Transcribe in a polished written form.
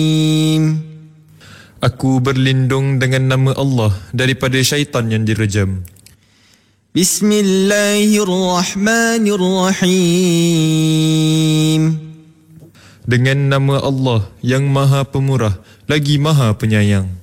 Aku berlindung dengan nama Allah daripada syaitan yang direjam. Bismillahirrahmanirrahim. Dengan nama Allah yang Maha Pemurah lagi Maha Penyayang.